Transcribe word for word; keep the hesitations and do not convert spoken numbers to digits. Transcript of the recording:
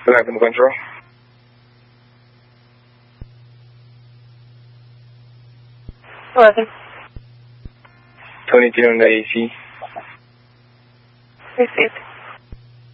Reliable control. eleven. twenty-three on the A C. Received.